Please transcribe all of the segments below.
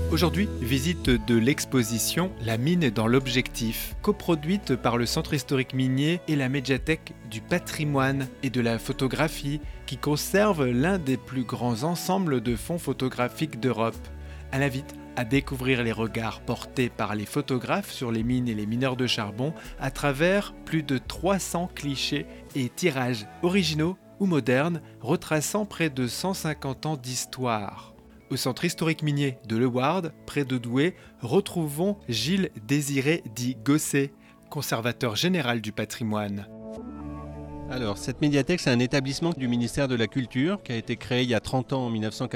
Aujourd'hui, visite de l'exposition La mine dans l'objectif, coproduite par le Centre historique minier et la médiathèque du patrimoine et de la photographie, qui conserve l'un des plus grands ensembles de fonds photographiques d'Europe. Elle invite à découvrir les regards portés par les photographes sur les mines et les mineurs de charbon à travers plus de 300 clichés et tirages originaux ou modernes, retraçant près de 150 ans d'histoire. Au centre historique minier de Le Ward, près de Douai, retrouvons Gilles Désiré dit Gosset, conservateur général du patrimoine. Alors, cette médiathèque, c'est un établissement du ministère de la Culture qui a été créé il y a 30 ans en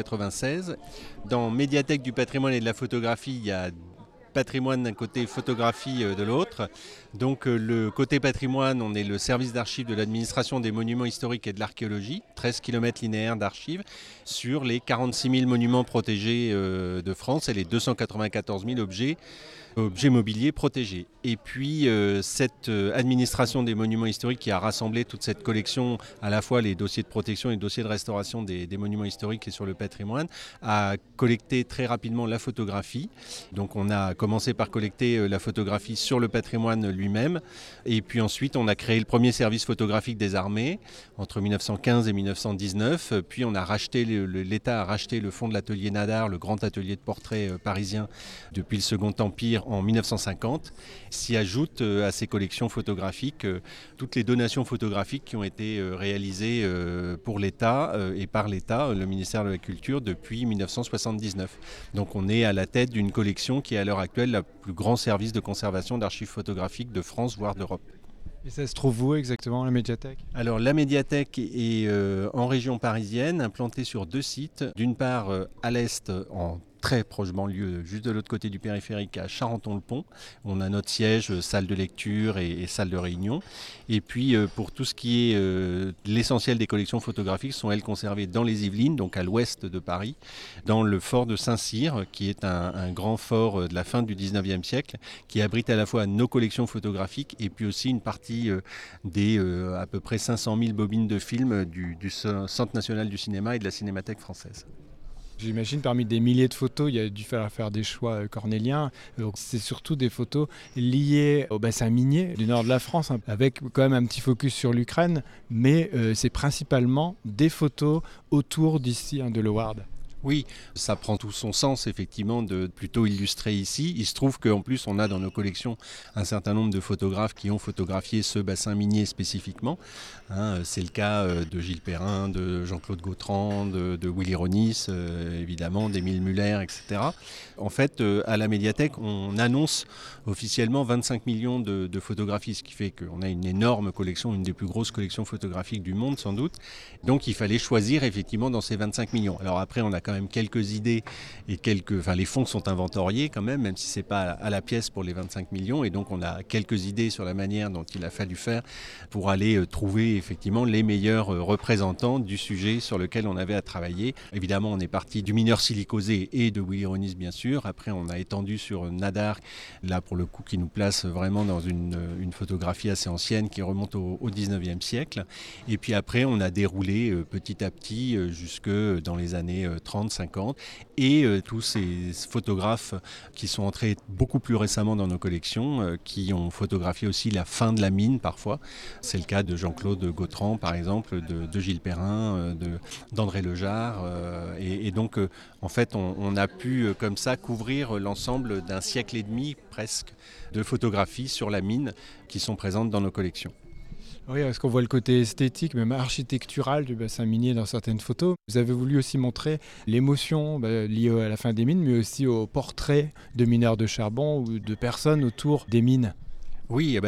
1996. Dans Médiathèque du patrimoine et de la photographie, il y a patrimoine d'un côté, photographie de l'autre. Donc le côté patrimoine, on est le service d'archives de l'administration des monuments historiques et de l'archéologie, 13 km linéaires d'archives sur les 46 000 monuments protégés de France et les 294 000 objets mobiliers protégés. Et puis cette administration des monuments historiques qui a rassemblé toute cette collection, à la fois les dossiers de protection et les dossiers de restauration des monuments historiques et sur le patrimoine, a collecté très rapidement la photographie. Donc on a commencé par collecter la photographie sur le patrimoine lui-même. Et puis ensuite, on a créé le premier service photographique des armées entre 1915 et 1919. Puis on a racheté, l'État a racheté le fonds de l'atelier Nadar, le grand atelier de portrait parisien depuis le Second Empire en 1950. S'y ajoutent à ces collections photographiques toutes les donations photographiques qui ont été réalisées pour l'État et par l'État, le ministère de la Culture, depuis 1979. Donc on est à la tête d'une collection qui est à l'heure actuelle le plus grand service de conservation d'archives photographiques de France, voire d'Europe. Et ça se trouve où exactement, la médiathèque ? Alors la médiathèque est en région parisienne, implantée sur 2 sites. D'une part à l'est, en très proche banlieue, juste de l'autre côté du périphérique, à Charenton-le-Pont. On a notre siège, salle de lecture et salle de réunion. Et puis pour tout ce qui est l'essentiel des collections photographiques sont elles conservées dans les Yvelines, donc à l'ouest de Paris, dans le fort de Saint-Cyr, qui est un grand fort de la fin du 19e siècle, qui abrite à la fois nos collections photographiques et puis aussi une partie des à peu près 500 000 bobines de films du Centre national du cinéma et de la Cinémathèque française. J'imagine parmi des milliers de photos, il a dû falloir faire des choix cornéliens. Donc c'est surtout des photos liées au bassin minier du nord de la France, avec quand même un petit focus sur l'Ukraine, mais c'est principalement des photos autour d'ici, de Le Ward. Oui, ça prend tout son sens effectivement de plutôt illustrer ici. Il se trouve qu'en plus on a dans nos collections un certain nombre de photographes qui ont photographié ce bassin minier spécifiquement. C'est le cas de Gilles Perrin, de Jean-Claude Gautran, de Willy Ronis, évidemment, d'Émile Muller, etc. En fait, à la médiathèque, on annonce officiellement 25 millions de photographies, ce qui fait qu'on a une énorme collection, une des plus grosses collections photographiques du monde sans doute. Donc il fallait choisir effectivement dans ces 25 millions. Alors après, on a quand même quelques idées et les fonds sont inventoriés quand même si c'est pas à la pièce pour les 25 millions. Et donc on a quelques idées sur la manière dont il a fallu faire pour aller trouver effectivement les meilleurs représentants du sujet sur lequel on avait à travailler. Évidemment, on est parti du mineur silicosé et de Willy Ronis bien sûr. Après, on a étendu sur Nadar, là pour le coup qui nous place vraiment dans une photographie assez ancienne qui remonte au 19e siècle. Et puis après, on a déroulé petit à petit jusque dans les années 30-50 et tous ces photographes qui sont entrés beaucoup plus récemment dans nos collections, qui ont photographié aussi la fin de la mine parfois. C'est le cas de Jean-Claude Gautran par exemple, de Gilles Perrin, d'André Lejarre et donc en fait on a pu comme ça couvrir l'ensemble d'un siècle et demi presque de photographies sur la mine qui sont présentes dans nos collections. Oui, parce qu'on voit le côté esthétique, même architectural du bassin minier dans certaines photos. Vous avez voulu aussi montrer l'émotion liée à la fin des mines, mais aussi aux portraits de mineurs de charbon ou de personnes autour des mines. Oui,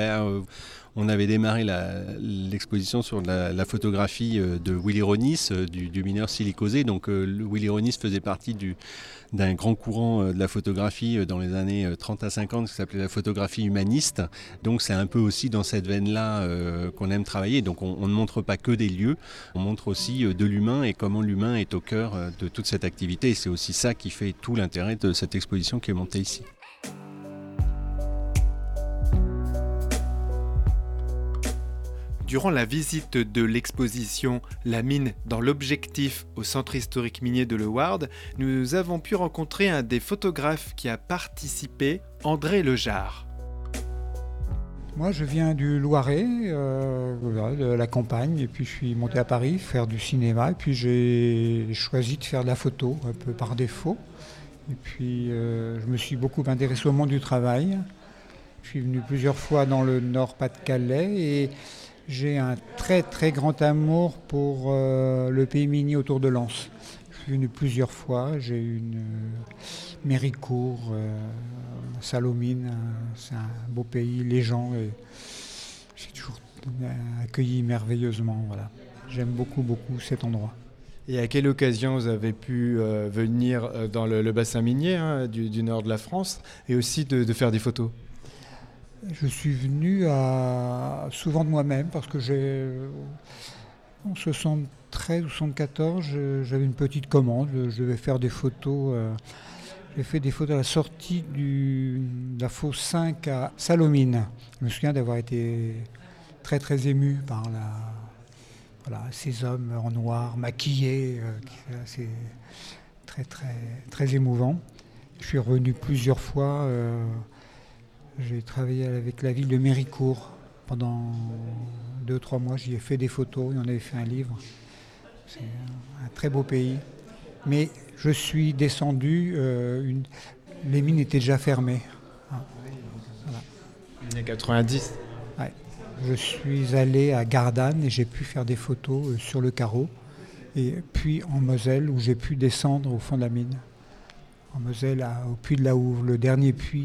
on avait démarré l'exposition sur la photographie de Willy Ronis, du mineur silicosé. Donc Willy Ronis faisait partie d'un grand courant de la photographie dans les années 30 à 50 qui s'appelait la photographie humaniste. Donc c'est un peu aussi dans cette veine-là qu'on aime travailler. Donc on ne montre pas que des lieux, on montre aussi de l'humain et comment l'humain est au cœur de toute cette activité. Et c'est aussi ça qui fait tout l'intérêt de cette exposition qui est montée ici. Durant la visite de l'exposition La mine dans l'objectif au centre historique minier de Leeuwarden, nous avons pu rencontrer un des photographes qui a participé, André Lejar. Moi, je viens du Loiret, de la campagne, et puis je suis monté à Paris faire du cinéma, et puis j'ai choisi de faire de la photo, un peu par défaut. Et puis je me suis beaucoup intéressé au monde du travail. Je suis venu plusieurs fois dans le Nord-Pas-de-Calais, et j'ai un très très grand amour pour le pays minier autour de Lens. Je suis venu plusieurs fois, j'ai eu une Méricourt, Sallaumines, c'est un beau pays, les gens, et j'ai toujours accueilli merveilleusement. Voilà. J'aime beaucoup cet endroit. Et à quelle occasion vous avez pu venir dans le bassin minier du nord de la France et aussi de faire des photos ? Je suis venu souvent de moi-même parce que en 73 ou 74, j'avais une petite commande. Je devais faire des photos. J'ai fait des photos à la sortie de la fosse 5 à Sallaumines. Je me souviens d'avoir été très très ému par ces hommes en noir, maquillés. C'est très très très émouvant. Je suis revenu plusieurs fois. J'ai travaillé avec la ville de Méricourt pendant 2-3 mois. J'y ai fait des photos, on avait fait un livre. C'est un très beau pays. Mais je suis descendu, les mines étaient déjà fermées. Voilà. Années 90. Ouais. Je suis allé à Gardanne et j'ai pu faire des photos sur le carreau. Et puis en Moselle où j'ai pu descendre au fond de la mine. En Moselle, au puits de la Houve, le dernier puits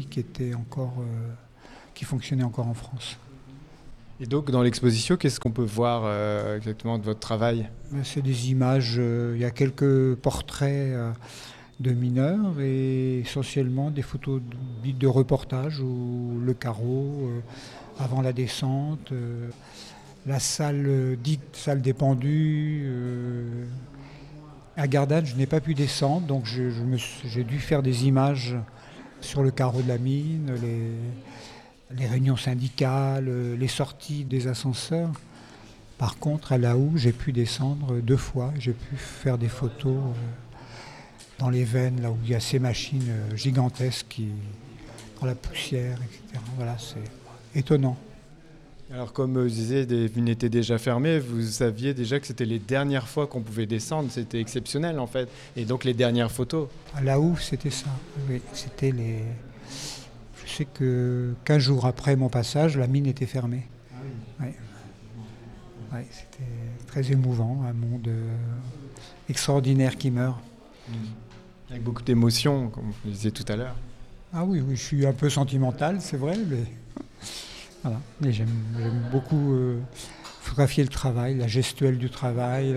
qui fonctionnait encore en France. Et donc, dans l'exposition, qu'est-ce qu'on peut voir exactement de votre travail ? C'est des images, il y a quelques portraits de mineurs et essentiellement des photos de reportage où le carreau, avant la descente, la salle dite salle des pendus. À Gardanne, je n'ai pas pu descendre, donc j'ai dû faire des images sur le carreau de la mine, les réunions syndicales, les sorties des ascenseurs. Par contre, à la Houve, j'ai pu descendre 2 fois. J'ai pu faire des photos dans les veines, là où il y a ces machines gigantesques dans la poussière, etc. Voilà, c'est étonnant. Alors comme vous disiez, les mines étaient déjà fermées, vous saviez déjà que c'était les dernières fois qu'on pouvait descendre, c'était exceptionnel en fait. Et donc les dernières photos. À la Houve, c'était ça. Oui, c'était les... Je sais que 15 jours après mon passage, la mine était fermée. Ah oui. Ouais. Ouais, c'était très émouvant, un monde extraordinaire qui meurt. Avec beaucoup d'émotions, comme vous disiez tout à l'heure. Ah oui, je suis un peu sentimental, c'est vrai, mais... Voilà. Mais j'aime beaucoup photographier le travail, la gestuelle du travail,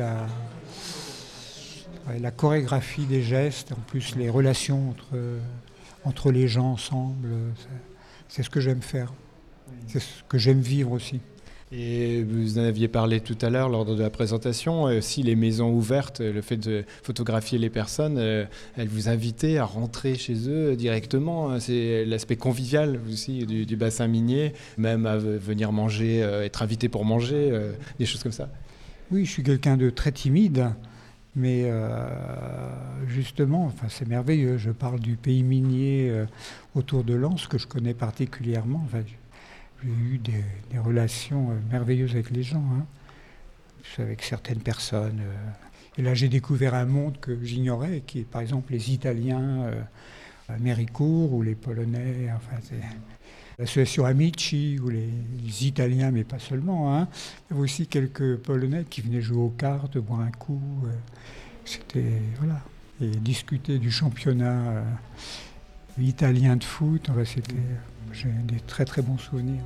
la chorégraphie des gestes, en plus les relations entre les gens ensemble. C'est ce que j'aime faire, c'est ce que j'aime vivre aussi. Et vous en aviez parlé tout à l'heure lors de la présentation, aussi les maisons ouvertes, le fait de photographier les personnes, elles vous invitaient à rentrer chez eux directement. C'est l'aspect convivial aussi du bassin minier, même à venir manger, être invité pour manger, des choses comme ça. Oui, je suis quelqu'un de très timide, mais justement, c'est merveilleux. Je parle du pays minier autour de Lens, que je connais particulièrement. J'ai eu des relations merveilleuses avec les gens, avec certaines personnes. Et là, j'ai découvert un monde que j'ignorais, qui est par exemple les Italiens à Méricourt ou les Polonais. C'est l'association Amici ou les Italiens, mais pas seulement. Il y avait aussi quelques Polonais qui venaient jouer aux cartes, boire un coup. C'était voilà. Et discuter du championnat italien de foot. J'ai des très très bons souvenirs.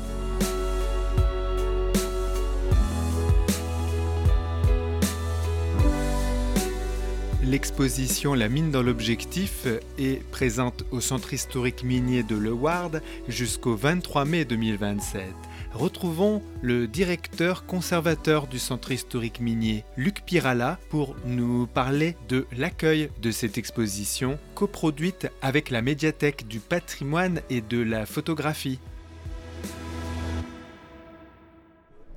L'exposition La mine dans l'objectif est présente au centre historique minier de Leeuwarden jusqu'au 23 mai 2027. Retrouvons le directeur conservateur du centre historique minier, Luc Pirala, pour nous parler de l'accueil de cette exposition coproduite avec la médiathèque du patrimoine et de la photographie.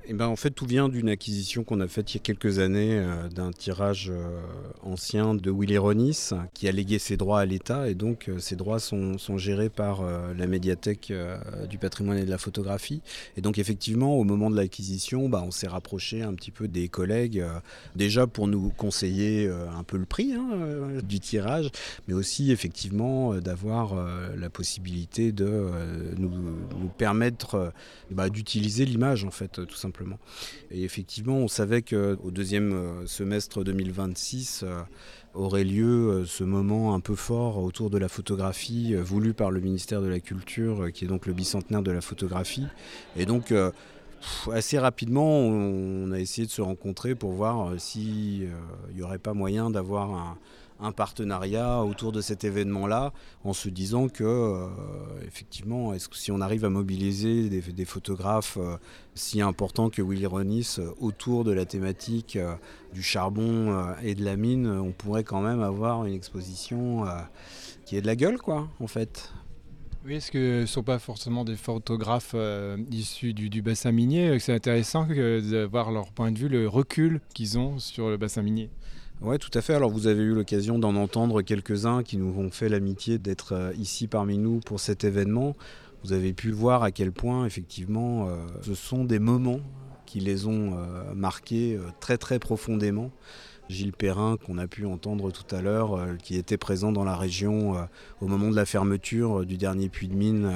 En fait, tout vient d'une acquisition qu'on a faite il y a quelques années d'un tirage ancien de Willy Ronis qui a légué ses droits à l'État et donc ces droits sont gérés par la médiathèque du patrimoine et de la photographie. Et donc effectivement, au moment de l'acquisition, on s'est rapproché un petit peu des collègues déjà pour nous conseiller un peu le prix du tirage, mais aussi effectivement d'avoir la possibilité de nous permettre d'utiliser l'image en fait, tout simplement. Et effectivement, on savait qu'au deuxième semestre 2026 aurait lieu ce moment un peu fort autour de la photographie voulu par le ministère de la Culture, qui est donc le bicentenaire de la photographie. Et donc, assez rapidement, on a essayé de se rencontrer pour voir s'il n'y aurait pas moyen d'avoir un partenariat autour de cet événement-là, en se disant que, effectivement, si on arrive à mobiliser des photographes si importants que Willy Ronis autour de la thématique du charbon et de la mine, on pourrait quand même avoir une exposition qui ait de la gueule, quoi, en fait. Oui, est-ce que ce ne sont pas forcément des photographes issus du bassin minier? C'est intéressant de voir leur point de vue, le recul qu'ils ont sur le bassin minier. Oui, tout à fait. Alors vous avez eu l'occasion d'en entendre quelques-uns qui nous ont fait l'amitié d'être ici parmi nous pour cet événement. Vous avez pu voir à quel point, effectivement, ce sont des moments qui les ont marqués très très profondément. Gilles Perrin, qu'on a pu entendre tout à l'heure, qui était présent dans la région au moment de la fermeture du dernier puits de mine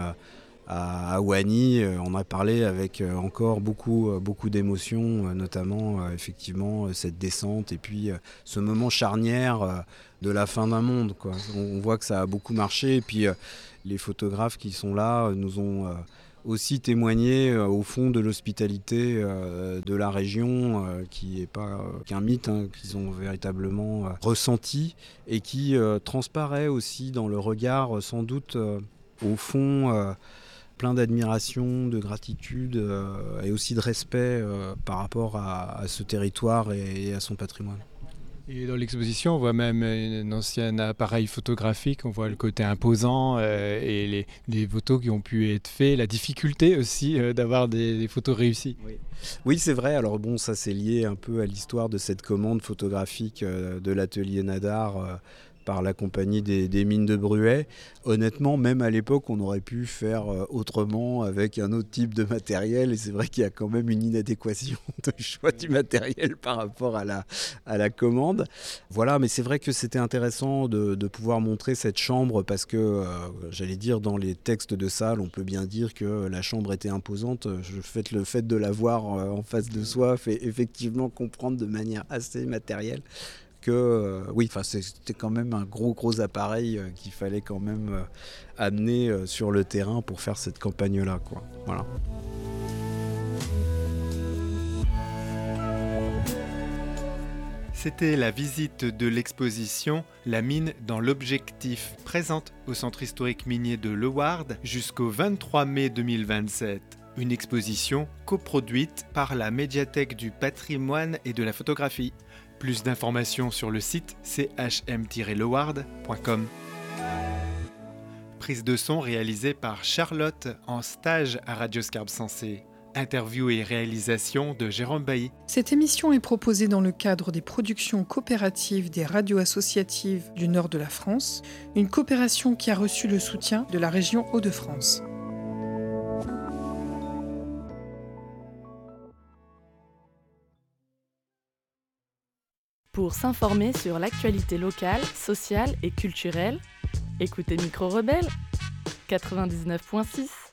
à Ouani, on a parlé avec encore beaucoup d'émotions, notamment effectivement cette descente et puis ce moment charnière de la fin d'un monde, quoi. On voit que ça a beaucoup marché et puis les photographes qui sont là nous ont aussi témoigné au fond de l'hospitalité de la région qui n'est pas qu'un mythe, qu'ils ont véritablement ressenti et qui transparaît aussi dans le regard sans doute au fond plein d'admiration, de gratitude et aussi de respect par rapport à ce territoire et à son patrimoine. Et dans l'exposition, on voit même un ancien appareil photographique, on voit le côté imposant et les photos qui ont pu être faites, la difficulté aussi d'avoir des photos réussies. Oui, c'est vrai. Alors bon, ça c'est lié un peu à l'histoire de cette commande photographique de l'atelier Nadar par la compagnie des mines de Bruay. Honnêtement, même à l'époque, on aurait pu faire autrement avec un autre type de matériel. Et c'est vrai qu'il y a quand même une inadéquation de choix du matériel par rapport à la commande. Voilà, mais c'est vrai que c'était intéressant de pouvoir montrer cette chambre parce que, j'allais dire, dans les textes de salle, on peut bien dire que la chambre était imposante. Le fait de la voir en face de soi fait effectivement comprendre de manière assez matérielle que c'était quand même un gros appareil qu'il fallait quand même amener sur le terrain pour faire cette campagne-là, quoi. Voilà. C'était la visite de l'exposition La mine dans l'objectif, présente au Centre historique minier de Leeuwarden jusqu'au 23 mai 2027. Une exposition coproduite par la médiathèque du patrimoine et de la photographie. Plus d'informations sur le site chm-leeuwarden.com. Prise de son réalisée par Charlotte en stage à Radio Scarpe Sensée. Interview et réalisation de Jérôme Bailly. Cette émission est proposée dans le cadre des productions coopératives des radios associatives du nord de la France, une coopération qui a reçu le soutien de la région Hauts-de-France. Pour s'informer sur l'actualité locale, sociale et culturelle, écoutez Micro Rebelle 99.6.